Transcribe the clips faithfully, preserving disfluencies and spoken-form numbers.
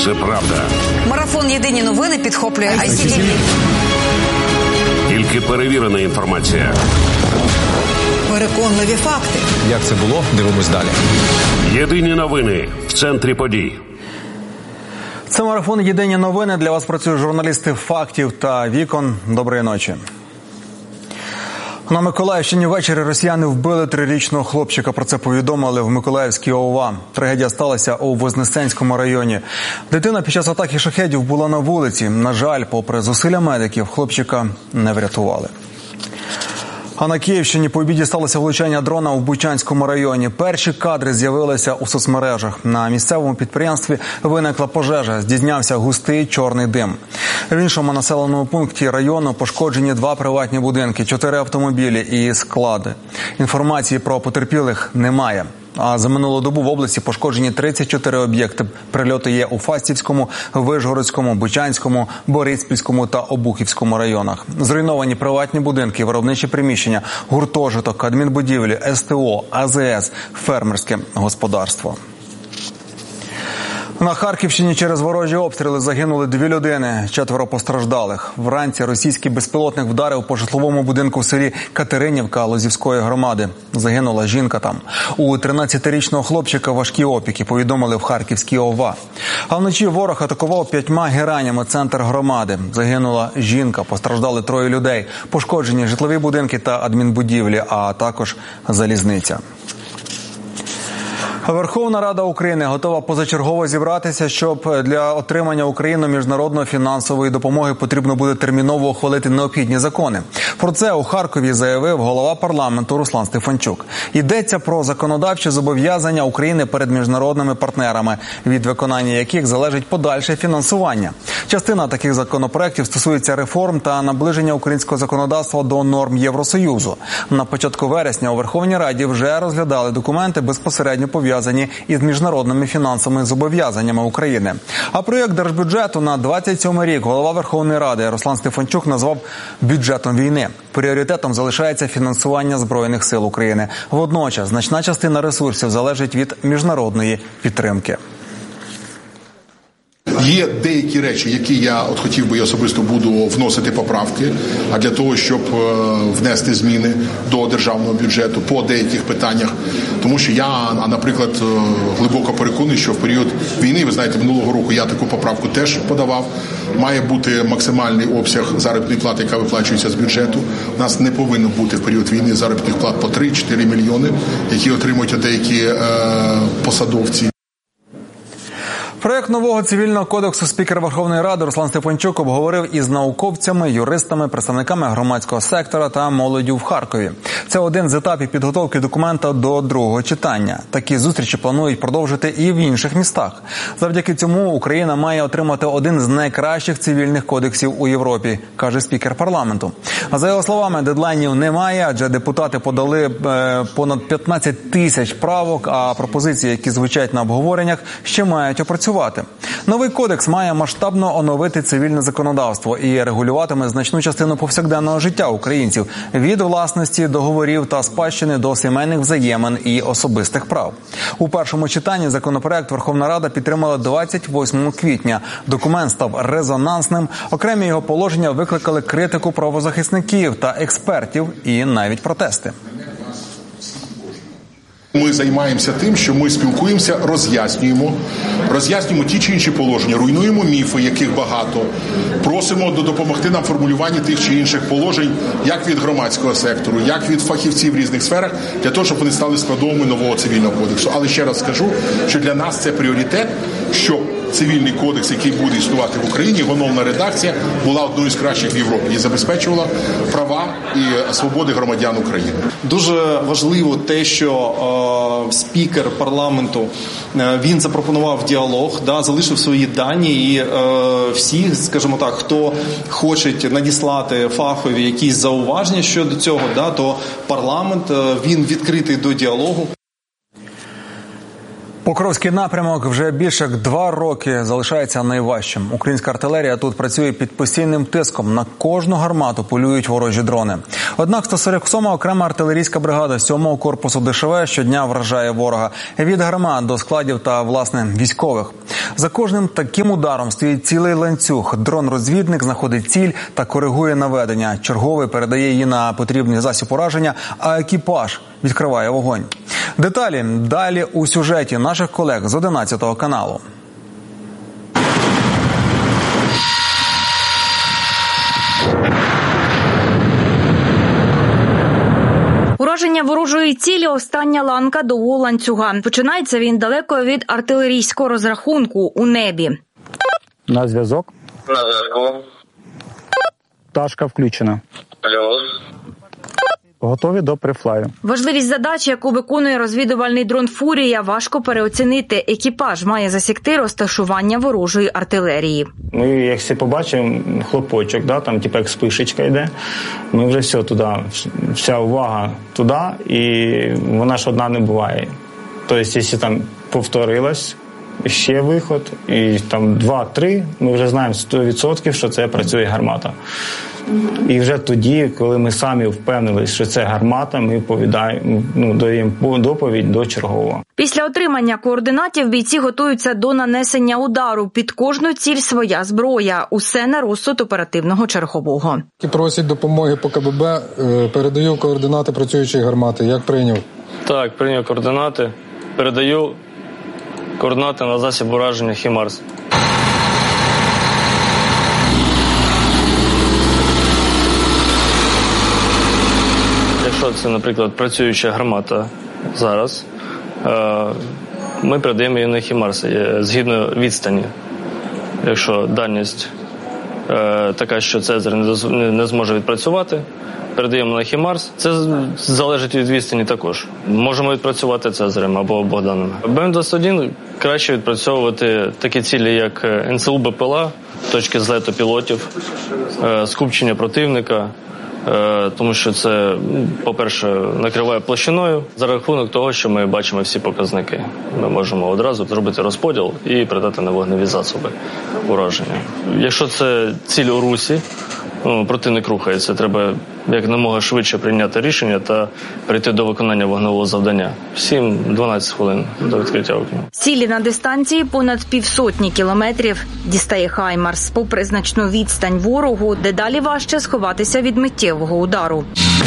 це правда. Марафон «Єдині новини» підхоплює ай сі ті ві. Тільки перевірена інформація. Переконливі факти. Як це було? Дивимось далі. Єдині новини в центрі подій. Це марафон «Єдині новини». Для вас працюють журналісти «Фактів» та «Вікон». Доброї ночі. На Миколаївщині ввечері росіяни вбили трирічного хлопчика. Про це повідомили в Миколаївській о ва. Трагедія сталася у Вознесенському районі. Дитина під час атаки шахедів була на вулиці. На жаль, попри зусилля медиків, хлопчика не врятували. А на Київщині по обіді сталося влучання дрона у Бучанському районі. Перші кадри з'явилися у соцмережах. На місцевому підприємстві виникла пожежа. Здійнявся густий чорний дим. В іншому населеному пункті району пошкоджені два приватні будинки, чотири автомобілі і склади. Інформації про потерпілих немає. А за минулу добу в області пошкоджені тридцять чотири об'єкти. Прильоти є у Фастівському, Вишгородському, Бучанському, Бориспільському та Обухівському районах. Зруйновані приватні будинки, виробничі приміщення, гуртожиток, адмінбудівлі, ес те о, а зет ес, фермерське господарство. На Харківщині через ворожі обстріли загинули дві людини, четверо постраждалих. Вранці російський безпілотник вдарив по житловому будинку в селі Катеринівка Лозівської громади. Загинула жінка там. У тринадцятирічного хлопчика важкі опіки, повідомили в Харківській о ва. А вночі ворог атакував п'ятьма геранями центр громади. Загинула жінка, постраждали троє людей. Пошкоджені житлові будинки та адмінбудівлі, а також залізниця. Верховна Рада України готова позачергово зібратися, щоб для отримання Україною міжнародної фінансової допомоги потрібно буде терміново ухвалити необхідні закони. Про це у Харкові заявив голова парламенту Руслан Стефанчук. Йдеться про законодавчі зобов'язання України перед міжнародними партнерами, від виконання яких залежить подальше фінансування. Частина таких законопроєктів стосується реформ та наближення українського законодавства до норм Євросоюзу. На початку вересня у Верховній Раді вже розглядали документи безпосередньо пов'язані із міжнародними фінансовими зобов'язаннями України. А проєкт держбюджету на двадцять сьомий рік голова Верховної Ради Руслан Стефанчук назвав бюджетом війни. Пріоритетом залишається фінансування Збройних сил України. Водночас значна частина ресурсів залежить від міжнародної підтримки. Є деякі речі, які я от хотів би і особисто буду вносити поправки, а для того, щоб внести зміни до державного бюджету по деяких питаннях. Тому що я, наприклад, глибоко переконаний, що в період війни, ви знаєте, минулого року я таку поправку теж подавав, має бути максимальний обсяг заробітної плати, яка виплачується з бюджету. У нас не повинно бути в період війни заробітних плат по три-чотири мільйони, які отримують деякі е, посадовці. Проєкт нового цивільного кодексу спікер Верховної Ради Руслан Стефанчук обговорив із науковцями, юристами, представниками громадського сектора та молоддю в Харкові. Це один з етапів підготовки документа до другого читання. Такі зустрічі планують продовжити і в інших містах. Завдяки цьому Україна має отримати один з найкращих цивільних кодексів у Європі, каже спікер парламенту. А за його словами, дедлайнів немає, адже депутати подали понад п'ятнадцять тисяч правок, а пропозиції, які звучать на обговореннях, ще мають опрацювати. Новий кодекс має масштабно оновити цивільне законодавство і регулюватиме значну частину повсякденного життя українців – від власності, договорів та спадщини до сімейних взаємин і особистих прав. У першому читанні законопроект Верховна Рада підтримала двадцять восьмого квітня. Документ став резонансним. Окремі його положення викликали критику правозахисників та експертів і навіть протести. Ми займаємося тим, що ми спілкуємося, роз'яснюємо, роз'яснюємо ті чи інші положення, руйнуємо міфи, яких багато, просимо допомогти нам в формулюванні тих чи інших положень, як від громадського сектору, як від фахівців в різних сферах, для того, щоб вони стали складовими нового цивільного кодексу. Але ще раз скажу, що для нас це пріоритет, щоб цивільний кодекс, який буде існувати в Україні, його новна редакція була одною з кращих в Європі і забезпечувала права і свободи громадян України. Дуже важливо те, що е, спікер парламенту, е, він запропонував діалог, да, залишив свої дані і е, всі, скажімо так, хто хоче надіслати фахові якісь зауваження щодо цього, да, то парламент, е, він відкритий до діалогу. Покровський напрямок вже більше як два роки залишається найважчим. Українська артилерія тут працює під постійним тиском. На кожну гармату полюють ворожі дрони. Однак сто сорок сьома окрема артилерійська бригада сьомого корпусу ДШВ щодня вражає ворога. Від гармат до складів та, власне, військових. За кожним таким ударом стоїть цілий ланцюг. Дрон-розвідник знаходить ціль та коригує наведення. Черговий передає її на потрібний засіб ураження, а екіпаж відкриває вогонь. Деталі далі у сюжеті наших колег з одинадцятого каналу. Ураження ворожої цілі – остання ланка довгого ланцюга. Починається він далеко від артилерійського розрахунку у небі. На зв'язок. На зв'язку. Пташка включена. Плюс. Готові до прифлаю. Важливість задачі, яку виконує розвідувальний дрон «Фурія», важко переоцінити. Екіпаж має засікти розташування ворожої артилерії. Ми, як всі побачимо, хлопочок, да, там типу як спишечка йде. Ми вже все туди, вся увага туди, і вона ж одна не буває. Тобто, якщо там повторилось, ще виход, і там два-три, ми вже знаємо сто відсотків, що це працює гармата. І вже тоді, коли ми самі впевнились, що це гармата, ми повідаємо, ну, даємо доповідь до чергового. Після отримання координатів бійці готуються до нанесення удару. Під кожну ціль своя зброя. Усе на розсуд оперативного чергового. Просять допомоги по КББ, передаю координати працюючої гармати. Як прийняв? Так, прийняв координати. Передаю координати на засіб ураження «Хімарс». Якщо це, наприклад, працююча гармата зараз, ми передаємо її на «Хімарс» згідно відстані. Якщо дальність така, що Цезар не зможе відпрацювати, передаємо на «Хімарс». Це залежить від відстані також. Можемо відпрацювати Цезарем або Богданом. Б М двадцять один краще відпрацьовувати такі цілі, як Н С У БПЛА, точки злету пілотів, скупчення противника, тому що це, по-перше, накриває площиною за рахунок того, що ми бачимо всі показники. Ми можемо одразу зробити розподіл і передати на вогневі засоби ураження. Якщо це ціль у русі, ну, противник рухається, треба якомога швидше прийняти рішення та перейти до виконання вогневого завдання. сім-дванадцять хвилин до відкриття вогню. Цілі на дистанції понад півсотні кілометрів дістає «Хаймарс». Попри значну відстань ворогу, дедалі важче сховатися від миттєвого удару.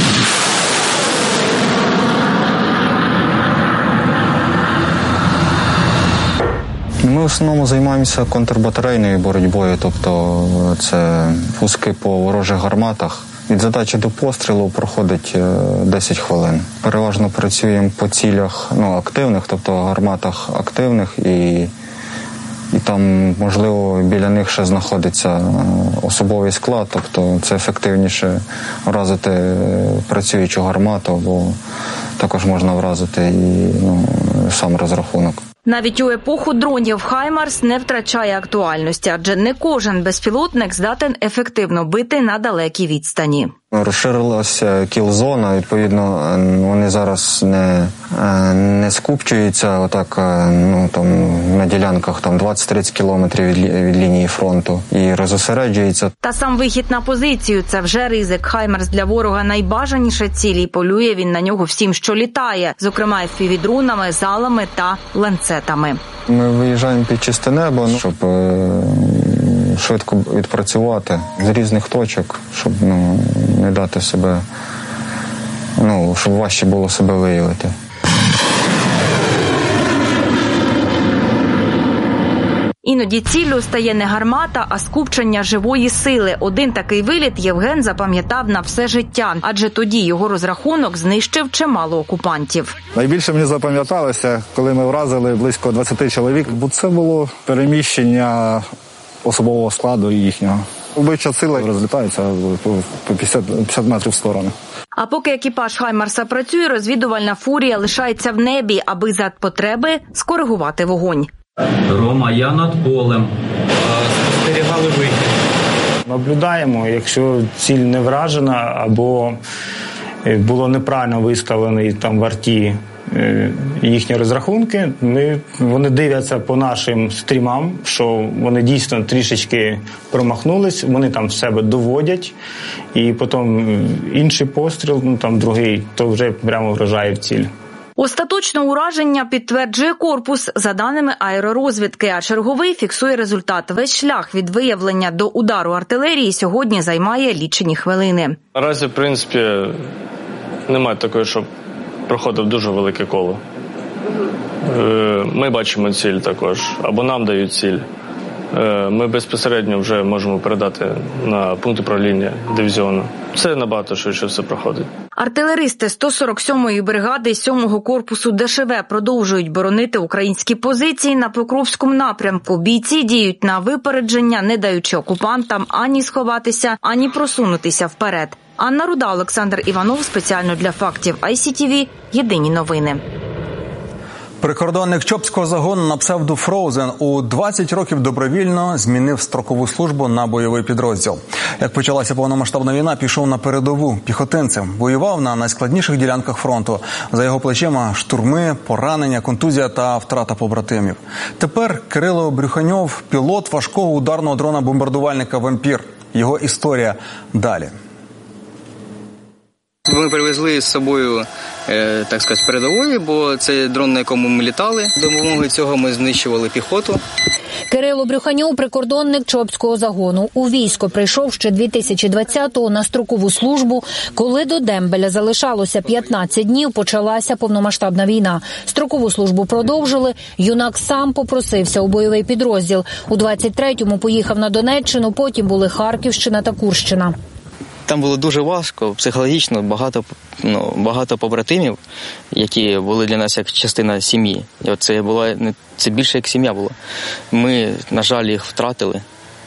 Ми в основному займаємося контрбатарейною боротьбою, тобто це пуски по ворожих гарматах. Від задачі до пострілу проходить десять хвилин. Переважно працюємо по цілях, ну, активних, тобто гарматах активних, і, і там, можливо, біля них ще знаходиться особовий склад, тобто це ефективніше вразити працюючу гармату, бо також можна вразити і, ну, сам розрахунок. Навіть у епоху дронів «Хаймарс» не втрачає актуальності, адже не кожен безпілотник здатен ефективно бити на далекій відстані. Розширилася кіл-зона, відповідно, вони зараз не, не скупчуються отак, ну, там, на ділянках там двадцять-тридцять кілометрів від, від лінії фронту і розосереджуються. Та сам вихід на позицію – це вже ризик. «Хаймарс» для ворога найбажаніша ціль, і полює він на нього всім, що літає, зокрема еф пі ві-дронами, залами та ланцетами. Ми виїжджаємо під чисте небо, щоб швидко відпрацювати з різних точок, щоб, ну, не дати себе, ну, щоб важче було себе виявити. Іноді ціллю стає не гармата, а скупчення живої сили. Один такий виліт Євген запам'ятав на все життя, адже тоді його розрахунок знищив чимало окупантів. Найбільше мені запам'яталося, коли ми вразили близько двадцять чоловік, бо це було переміщення особового складу їхнього. Вбивча сила розлітається по п'ятдесят метрів в сторону. А поки екіпаж «Хаймарса» працює, розвідувальна «Фурія» лишається в небі, аби за потреби скоригувати вогонь. Рома, я над полем. Спостерігали вихід. Наблюдаємо, якщо ціль не вражена або було неправильно виставлений там в арті їхні розрахунки. Ми, вони дивляться по нашим стрімам, що вони дійсно трішечки промахнулись, вони там в себе доводять, і потім інший постріл, ну там другий, то вже прямо вражає в ціль. Остаточне ураження підтверджує корпус за даними аеророзвідки, а черговий фіксує результат. Весь шлях від виявлення до удару артилерії сьогодні займає лічені хвилини. Наразі, в принципі, немає такої, щоб проходив дуже велике коло. Ми бачимо ціль також, або нам дають ціль. Ми безпосередньо вже можемо передати на пункт управління дивізіону. Це набагато швидше все проходить. Артилеристи сто сорок сьомої бригади сьомого корпусу ДШВ продовжують боронити українські позиції на Покровському напрямку. Бійці діють на випередження, не даючи окупантам ані сховатися, ані просунутися вперед. Анна Руда, Олександр Іванов, спеціально для фактів ай сі ті ві, єдині новини. Прикордонник Чопського загону на псевдо Фроузен у двадцять років добровільно змінив строкову службу на бойовий підрозділ. Як почалася повномасштабна війна, пішов на передову піхотинцем. Воював на найскладніших ділянках фронту. За його плечима штурми, поранення, контузія та втрата побратимів. Тепер Кирило Брюханьов – пілот важкого ударного дрона-бомбардувальника «Вампір». Його історія далі. Ми привезли з собою, так сказати, передової, бо це дрон, на якому ми літали. За допомогою цього ми знищували піхоту. Кирило Брюханьов – прикордонник Чопського загону. У військо прийшов ще дві тисячі двадцятого на строкову службу. Коли до дембеля залишалося п'ятнадцять днів, почалася повномасштабна війна. Строкову службу продовжили. Юнак сам попросився у бойовий підрозділ. У двадцять третьому поїхав на Донеччину, потім були Харківщина та Курщина. Там було дуже важко, психологічно, багато, ну, багато побратимів, які були для нас як частина сім'ї. І от це, була, це більше як сім'я було. Ми, на жаль, їх втратили.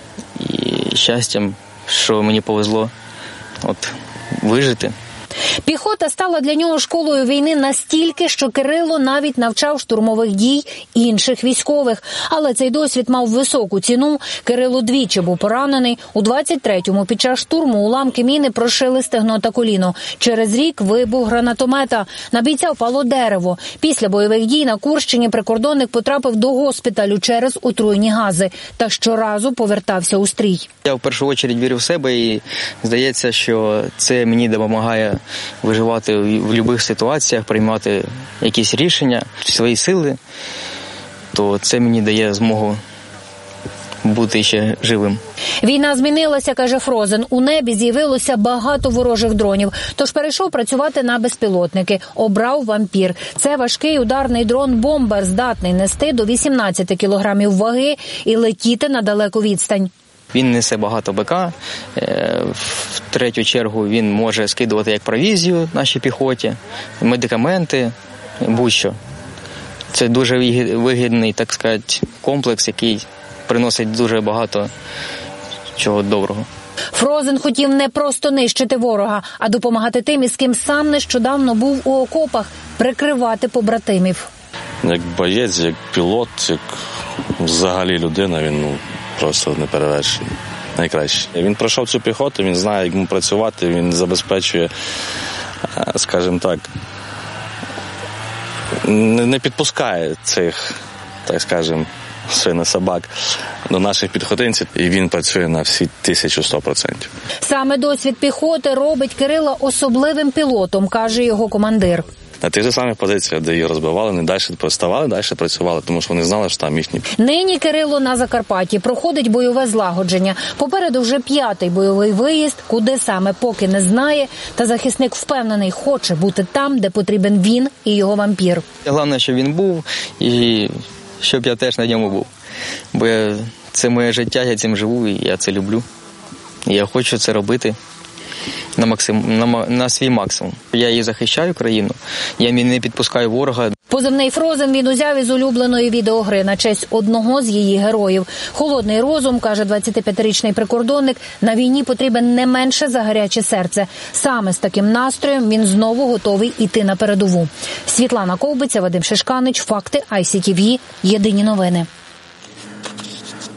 І щастям, що мені повезло от, вижити. Піхота стала для нього школою війни настільки, що Кирило навіть навчав штурмових дій інших військових. Але цей досвід мав високу ціну. Кирило двічі був поранений. У двадцять третьому під час штурму уламки міни прошили стегно та коліно. Через рік вибух гранатомета. На бійця впало дерево. Після бойових дій на Курщині прикордонник потрапив до госпіталю через отруйні гази. Та щоразу повертався у стрій. Я в першу чергу вірю в себе і здається, що це мені допомагає виживати в будь-яких ситуаціях, приймати якісь рішення, свої сили, то це мені дає змогу бути ще живим. Війна змінилася, каже Фрозен. У небі з'явилося багато ворожих дронів. Тож перейшов працювати на безпілотники. Обрав «Вампір». Це важкий ударний дрон-бомбер, здатний нести до вісімнадцяти кілограмів ваги і летіти на далеку відстань. Він несе багато БК, в третю чергу він може скидувати як провізію нашій піхоті, медикаменти, будь-що. Це дуже вигідний, так сказати, комплекс, який приносить дуже багато чого доброго. Фрозен хотів не просто нищити ворога, а допомагати тим, із ким сам нещодавно був у окопах, прикривати побратимів. Як боєць, як пілот, як взагалі людина, він ну, просто неперевершений, найкращий. Він пройшов цю піхоту, він знає, як йому працювати, він забезпечує, скажімо так, не підпускає цих, так скажемо, свинособак до наших підхотинців, і він працює на всі тисячу сто процентів. Саме досвід піхоти робить Кирила особливим пілотом, каже його командир. На тих же самих позиціях, де її розбивали, вони далі проставали, далі працювали, тому що вони знали, що там їхні. Нині Кирило на Закарпатті проходить бойове злагодження. Попереду вже п'ятий бойовий виїзд, куди саме поки не знає, та захисник впевнений, хоче бути там, де потрібен він і його вампір. Головне, щоб він був і щоб я теж на ньому був. Бо я, це моє життя, я цим живу і я це люблю. І я хочу це робити на, максим, на, на свій максимум. Я її захищаю, країну, я не підпускаю ворога. Позивний Фрозен він узяв із улюбленої відеогри на честь одного з її героїв. Холодний розум, каже двадцятип'ятирічний прикордонник, на війні потрібен не менше за гаряче серце. Саме з таким настроєм він знову готовий іти на передову. Світлана Ковбиця, Вадим Шишканич, Факти, ай сі ті ві, єдині новини.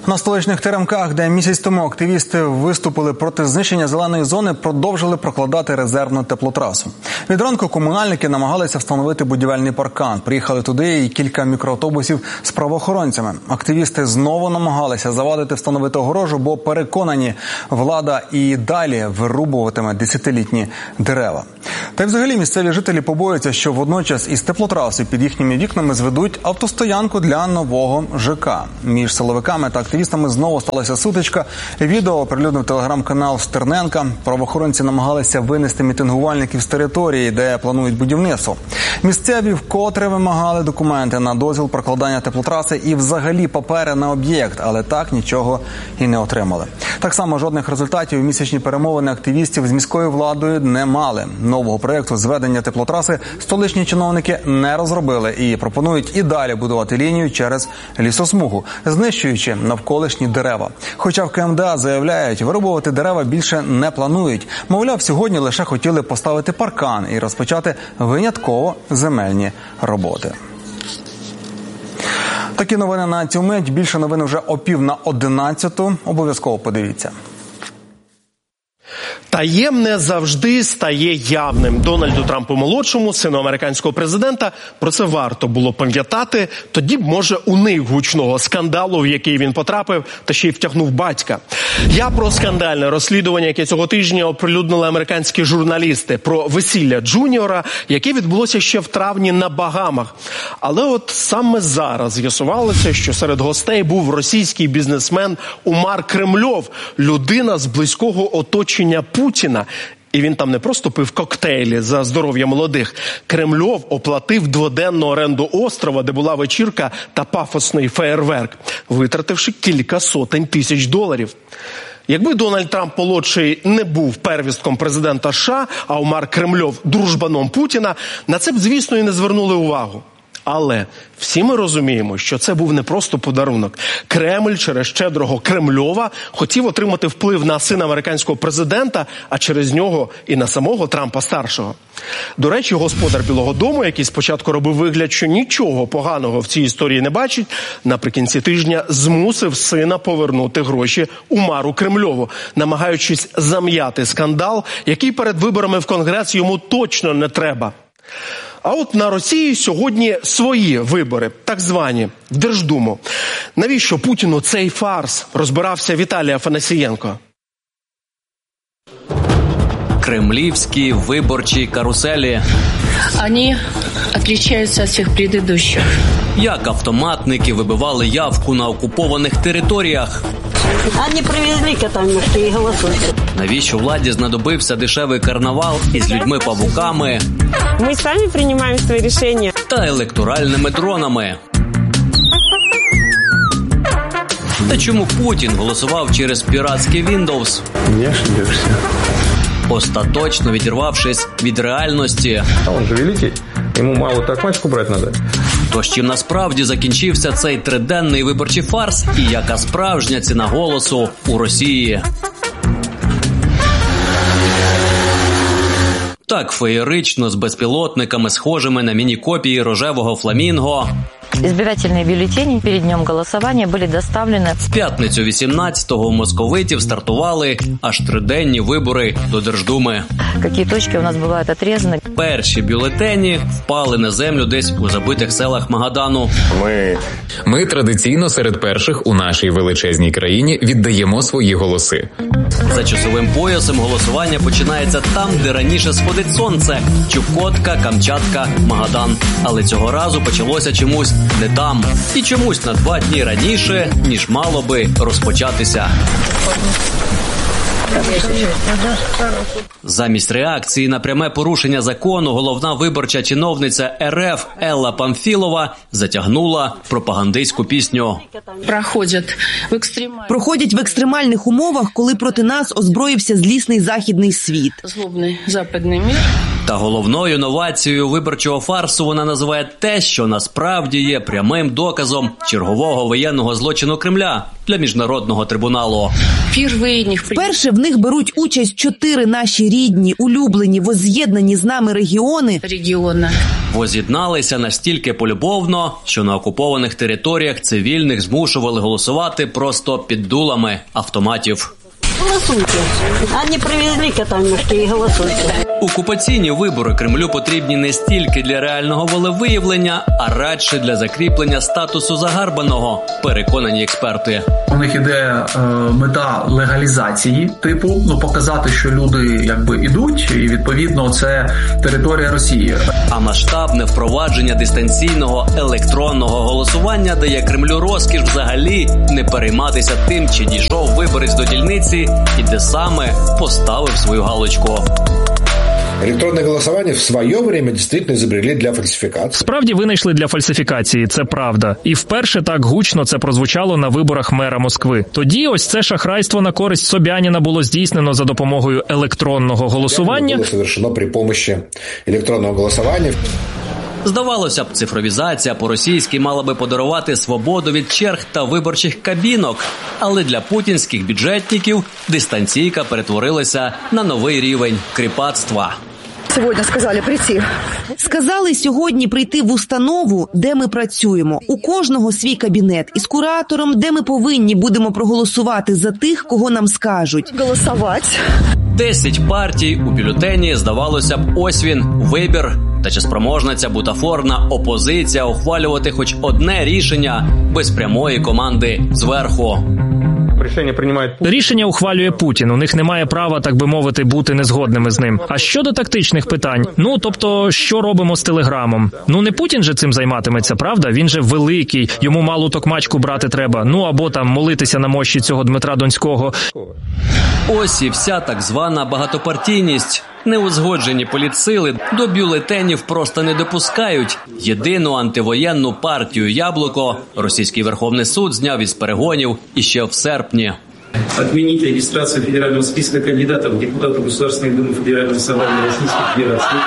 На столичних теремках, де місяць тому активісти виступили проти знищення зеленої зони, продовжили прокладати резервну теплотрасу. Від ранку комунальники намагалися встановити будівельний паркан. Приїхали туди і кілька мікроавтобусів з правоохоронцями. Активісти знову намагалися завадити встановити огорожу, бо переконані, влада і далі вирубуватиме десятилітні дерева. Та й взагалі місцеві жителі побоюються, що водночас із теплотраси під їхніми вікнами зведуть автостоянку для нового ЖК. Між силовиками та активістами знову сталася сутичка. Відео оприлюднив телеграм-канал Стерненка. Правоохоронці намагалися винести мітингувальників з території, де планують будівництво. Місцеві вкотре вимагали документи на дозвіл прокладання теплотраси і взагалі папери на об'єкт, але так нічого і не отримали. Так само жодних результатів місячні перемовини активістів з міською владою не мали. Нового проєкту зведення теплотраси столичні чиновники не розробили і пропонують і далі будувати лінію через лісосмугу, знищуючи навколишні дерева. Хоча в КМДА заявляють, вирубувати дерева більше не планують. Мовляв, сьогодні лише хотіли поставити паркан і розпочати винятково земельні роботи. Такі новини на цю мить. Більше новин вже о пів на одинадцяту. Обов'язково подивіться. Таємне завжди стає явним. Дональду Трампу-молодшому, сину американського президента, про це варто було пам'ятати. Тоді б, може, уник гучного скандалу, в який він потрапив, та ще й втягнув батька. Я про скандальне розслідування, яке цього тижня оприлюднили американські журналісти, про весілля Джуніора, яке відбулося ще в травні на Багамах. Але от саме зараз з'ясувалося, що серед гостей був російський бізнесмен Умар Кремльов, людина з близького оточення Путіна. І він там не просто пив коктейлі за здоров'я молодих. Кремльов оплатив дводенну оренду острова, де була вечірка та пафосний феєрверк, витративши кілька сотень тисяч доларів. Якби Дональд Трамп-молодший не був первістком президента США, а Умар Кремльов – дружбаном Путіна, на це б, звісно, і не звернули увагу. Але всі ми розуміємо, що це був не просто подарунок. Кремль через щедрого Кремльова хотів отримати вплив на сина американського президента, а через нього і на самого Трампа-старшого. До речі, господар Білого дому, який спочатку робив вигляд, що нічого поганого в цій історії не бачить, наприкінці тижня змусив сина повернути гроші Умару Кремльову, намагаючись зам'яти скандал, який перед виборами в Конгрес йому точно не треба. А от на Росії сьогодні свої вибори, так звані, в Держдуму. Навіщо Путіну цей фарс, розбирався Віталій Афанасієнко. Кремлівські виборчі каруселі. Вони відрізняються від всіх предыдущих. Як автоматники вибивали явку на окупованих територіях. Вони привезли катамушки і голосують. Навіщо владі знадобився дешевий карнавал із людьми-павуками? Ми самі приймаємо свої рішення. Та електоральними дронами. Та чому Путін голосував через піратський Windows? Не ошибешься. Остаточно відірвавшись від реальності. А він же великий, йому мало так мачку брати треба. Тож чим насправді закінчився цей триденний виборчий фарс і яка справжня ціна голосу у Росії? Так феєрично, з безпілотниками, схожими на міні-копії рожевого фламінго. Избирательные бюллетени перед днем голосования были доставлены. В п'ятницю вісімнадцятого у московитів стартували аж триденні вибори до Держдуми. Які точки у нас бувають отрізані. Перші бюлетені впали на землю десь у забитих селах Магадану. Ми... Ми традиційно серед перших у нашій величезній країні віддаємо свої голоси. За часовим поясом голосування починається там, де раніше сходить сонце. Чукотка, Камчатка, Магадан. Але цього разу почалося чомусь не там. І чомусь на два дні раніше, ніж мало би розпочатися. Замість реакції на пряме порушення закону головна виборча чиновниця РФ Елла Памфілова затягнула пропагандистську пісню. Проходять в, екстрем... Проходять в екстремальних умовах, коли проти нас озброївся злісний західний світ. Злобний западний мир. Та головною новацією виборчого фарсу вона називає те, що насправді є прямим доказом чергового воєнного злочину Кремля для міжнародного трибуналу. Вперше в них беруть участь чотири наші рідні, улюблені, возз'єднані з нами регіони. Воз'єдналися настільки полюбовно, що на окупованих територіях цивільних змушували голосувати просто під дулами автоматів. Голосуйте. Они привезли котомешки и голосуйте. Окупаційні вибори Кремлю потрібні не стільки для реального волевиявлення, а радше для закріплення статусу загарбаного, переконані експерти. У них іде е, мета легалізації, типу, ну показати, що люди якби ідуть, і відповідно це територія Росії. А масштабне впровадження дистанційного електронного голосування дає Кремлю розкіш взагалі не перейматися тим, чи дійшов виборець до дільниці і де саме поставив свою галочку. Електронне голосування в своє время дійсно изобрели для фальсифікації. Справді винайшли для фальсифікації, це правда. І вперше так гучно це прозвучало на виборах мера Москви. Тоді ось це шахрайство на користь Собяніна було здійснено за допомогою електронного голосування. Було совершено при помощі електронного голосування. Здавалося б, цифровізація по-російськи мала би подарувати свободу від черг та виборчих кабінок. Але для путінських бюджетників дистанційка перетворилася на новий рівень кріпацтва. Сьогодні сказали прийти. Сказали сьогодні прийти в установу, де ми працюємо. У кожного свій кабінет із куратором, де ми повинні будемо проголосувати за тих, кого нам скажуть. Голосувати. Десять партій у бюлетені, здавалося б, ось він, вибір. Та чи спроможна ця бутафорна опозиція ухвалювати хоч одне рішення без прямої команди зверху? Рішення ухвалює Путін. У них немає права, так би мовити, бути незгодними з ним. А щодо тактичних питань, ну, тобто, що робимо з телеграмом? Ну, не Путін же цим займатиметься, правда? Він же великий, йому малу токмачку брати треба. Ну, або там молитися на мощі цього Дмитра Донського. Ось і вся так звана багатопартійність. Неузгоджені політсили до бюлетенів просто не допускають. Єдину антивоєнну партію «Яблуко» російський Верховний суд зняв із перегонів іще в серпні. Отменить регистрацию федерального списка кандидатов в депутаты Государственной Думы Федерального собрания Российской Федерации.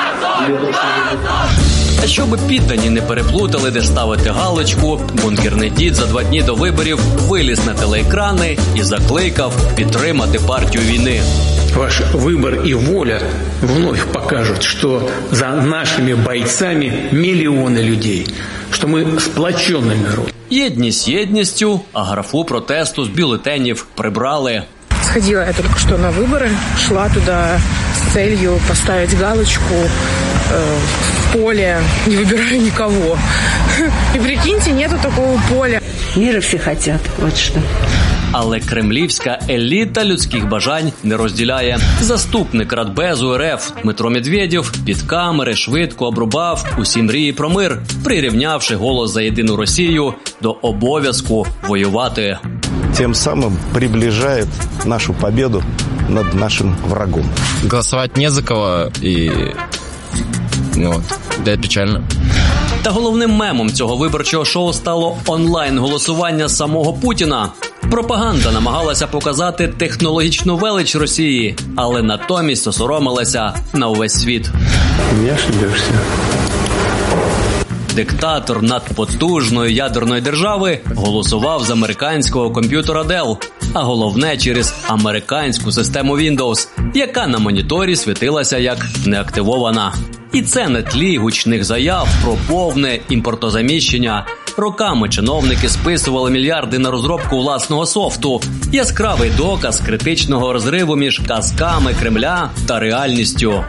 А щоб піддані не переплутали, де ставити галочку, бункерний дід за два дні до виборів виліз на телеекрани і закликав підтримати партію війни. Ваш выбор и воля вновь покажут, что за нашими бойцами миллионы людей, что мы сплоченный народ. Єдність єдністю, а графу протесту з бюлетенів прибрали. Сходила я только что на выборы, шла туда с целью поставить галочку э, в поле, не выбирая никого. И прикиньте, нету такого поля. Мира все хотят, вот что. Але кремлівська еліта людських бажань не розділяє. Заступник Радбезу РФ Дмитро Медведєв під камери швидко обрубав усі мрії про мир, прирівнявши голос за єдину Росію до обов'язку воювати. Тем самым приближает нашу победу над нашим врагом. Голосовать не за кого, и ну, это печально. Та головним мемом цього виборчого шоу стало онлайн-голосування самого Путіна. Пропаганда намагалася показати технологічну велич Росії, але натомість осоромилася на увесь світ. Не ошибешься. Диктатор надпотужної ядерної держави голосував з американського комп'ютера Dell, а головне через американську систему Windows, яка на моніторі світилася як неактивована. І це на тлі гучних заяв про повне імпортозаміщення. Роками чиновники списували мільярди на розробку власного софту. Яскравий доказ критичного розриву між казками Кремля та реальністю.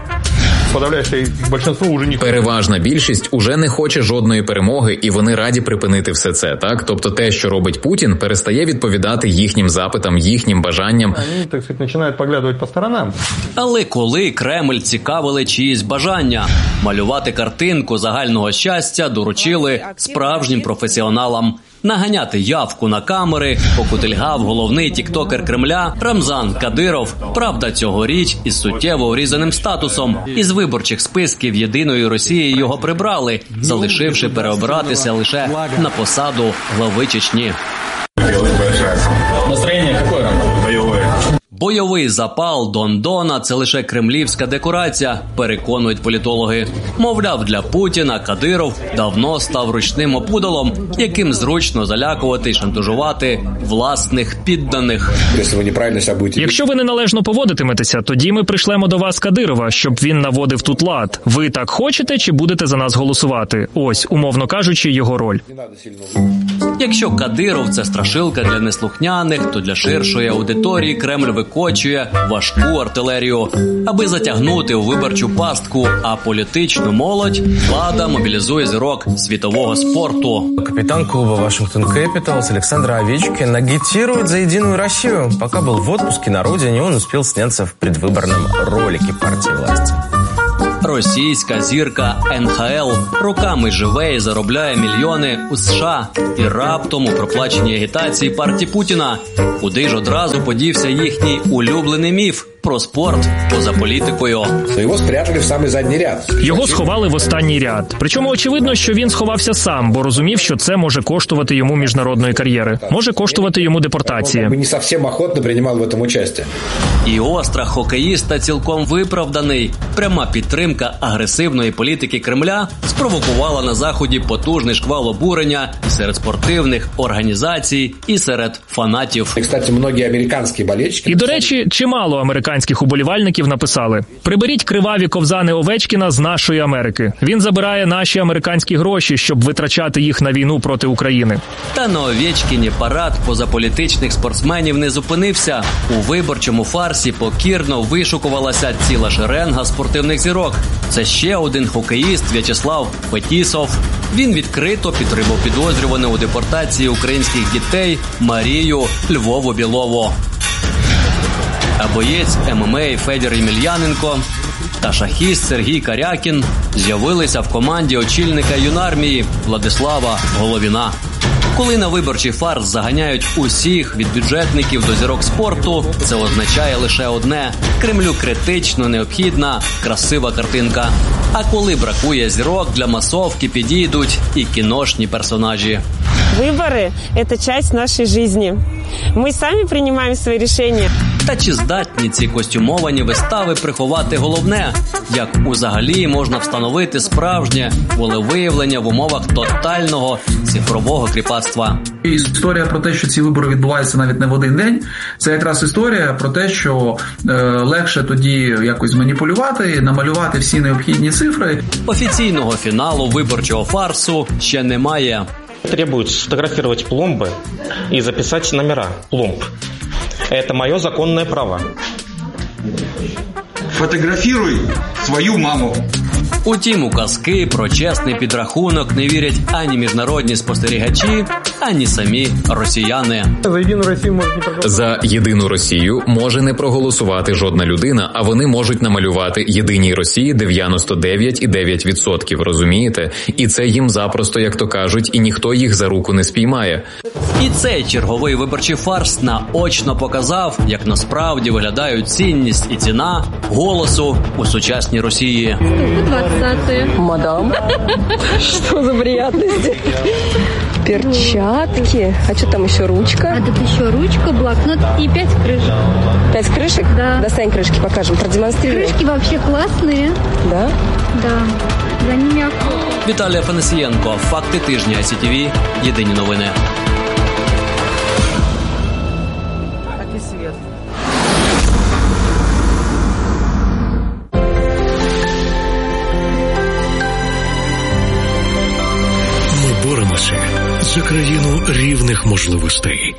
Переважна більшість уже не хоче жодної перемоги, і вони раді припинити все це, так? Тобто те, що робить Путін, перестає відповідати їхнім запитам, їхнім бажанням. Вони, так сказати, починають поглядувати по сторонам. Але коли Кремль цікавили чиїсь бажання, малювати картинку загального щастя доручили справжнім професіоналам. Наганяти явку на камери покутильгав головний тіктокер Кремля Рамзан Кадиров. Правда, цьогоріч із суттєво урізаним статусом. Із виборчих списків Єдиної Росії його прибрали, залишивши переобиратися лише на посаду глави Чечні. Настроєння яке? Бойовий запал Дон-Дона – це лише кремлівська декорація, переконують політологи. Мовляв, для Путіна Кадиров давно став ручним опудалом, яким зручно залякувати і шантажувати власних підданих. Якщо ви неналежно поводитиметеся, тоді ми пришлемо до вас Кадирова, щоб він наводив тут лад. Ви так хочете чи будете за нас голосувати? Ось, умовно кажучи, його роль. Якщо Кадиров – це страшилка для неслухняних, то для ширшої аудиторії Кремль викочує важку артилерію. Аби затягнути у виборчу пастку аполітичну молодь, влада мобілізує зірок світового спорту. Капитан клуба Вашингтон Capitals Александр Овечкин агитирует за Единую Россию. Пока был в отпуске на родине, он успел сняться в предвыборном ролике партии власти. Російська зірка ен ха ел роками живе і заробляє мільйони у США. І раптом у проплаченій агітації партії Путіна. Куди ж одразу подівся їхній улюблений міф про спорт поза політикою. Його спрятали в самий задній ряд. Його сховали в останній ряд. Причому очевидно, що він сховався сам, бо розумів, що це може коштувати йому міжнародної кар'єри. Може коштувати йому депортації. Не зовсім охотно приймав в цьому участь. І острах хокеїста цілком виправданий. Пряма підтримка агресивної політики Кремля спровокувала на Заході потужний шквал обурення і серед спортивних організацій, і серед фанатів. І, кстати, многі американські болельщики... І, до речі, чимало американських уболівальників написали: «Приберіть криваві ковзани Овечкіна з нашої Америки. Він забирає наші американські гроші, щоб витрачати їх на війну проти України». Та на Овечкіні парад позаполітичних спортсменів не зупинився. У виборчому фарсі покірно вишукувалася ціла шеренга спортивних зірок. Це ще один хокеїст В'ячеслав Фетісов. Він відкрито підтримав підозрювану у депортації українських дітей Марію Львову-Білову. А боєць ем ем а Федір Ємельяненко та шахіст Сергій Карякін з'явилися в команді очільника юнармії Владислава Головіна. Коли на виборчий фарс заганяють усіх від бюджетників до зірок спорту, це означає лише одне – Кремлю критично необхідна красива картинка. А коли бракує зірок, для масовки підійдуть і кіношні персонажі. Вибори – це частина нашої життя. Ми самі приймаємо свої рішення. Та чи здатні ці костюмовані вистави приховати головне? Як узагалі можна встановити справжнє волевиявлення в умовах тотального цифрового кріпацтва? І історія про те, що ці вибори відбуваються навіть не в один день, це якраз історія про те, що е, легше тоді якось маніпулювати, намалювати всі необхідні цифри. Офіційного фіналу виборчого фарсу ще немає. Требуют сфотографировать пломбы и записать номера пломб. Это мое законное право. Фотографируй свою маму. Утім, у казки про чесний підрахунок не вірять ані міжнародні спостерігачі, ані самі росіяни. За Єдину Росію може не проголосувати жодна людина, а вони можуть намалювати Єдиній Росії дев'яносто дев'ять цілих дев'ять десятих відсотка, розумієте? І це їм запросто, як то кажуть, і ніхто їх за руку не спіймає. І цей черговий виборчий фарс наочно показав, як насправді виглядають цінність і ціна голосу у сучасній Росії. Мадам, что за приятности? Перчатки. А что там еще, ручка? А тут еще ручка, блокнот и пять крышек. Пять крышек? Да. Достань крышки, покажем, продемонстрируем. Крышки вообще классные. Да? Да. За ними охота. Віталій Афанасієнко. Факти тижня ай сі ті ві. Єдині новини. Боремося за країну рівних можливостей.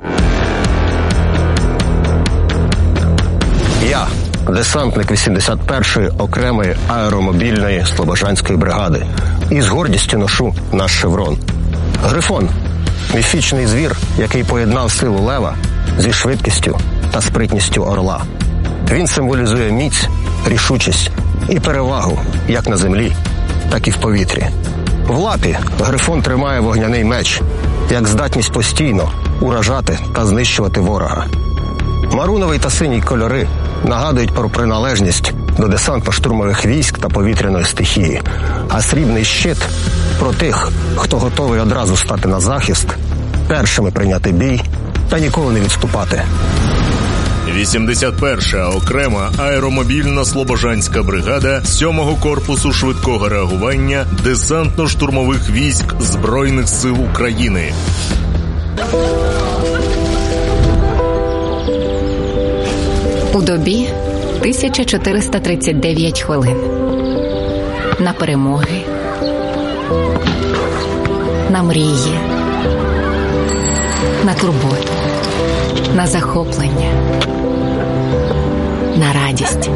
Я, десантник вісімдесят першої окремої аеромобільної слобожанської бригади, і з гордістю ношу наш шеврон. Грифон – міфічний звір, який поєднав силу лева зі швидкістю та спритністю орла. Він символізує міць, рішучість і перевагу як на землі, так і в повітрі. В лапі Грифон тримає вогняний меч, як здатність постійно уражати та знищувати ворога. Маруновий та синій кольори нагадують про приналежність до десантно-штурмових військ та повітряної стихії, а срібний щит – про тих, хто готовий одразу стати на захист, першими прийняти бій та ніколи не відступати. вісімдесят перша окрема аеромобільна слобожанська бригада сьомого корпусу швидкого реагування десантно-штурмових військ Збройних сил України. У добі тисяча чотириста тридцять дев'ять хвилин. На перемоги, на мрії, на турботу, на захоплення, на радість,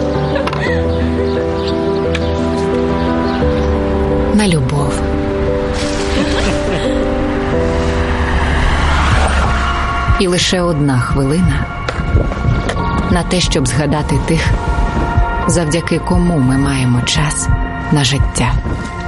на любов. І лише одна хвилина на те, щоб згадати тих, завдяки кому ми маємо час на життя.